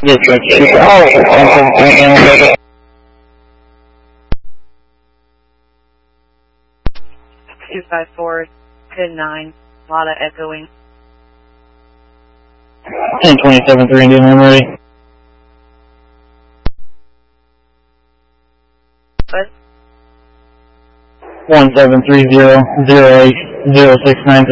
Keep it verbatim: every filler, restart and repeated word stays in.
Yes, sir. Oh, two five four, ten nine, a lot of echoing. ten twenty-seven three Indian, I'm ready. What? one seven three zero zero eight zero six nine three.